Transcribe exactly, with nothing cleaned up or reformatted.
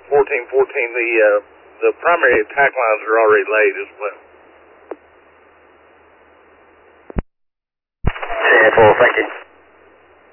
fourteen fourteen, the, uh, the primary attack lines are already laid as well. ten four, thank you.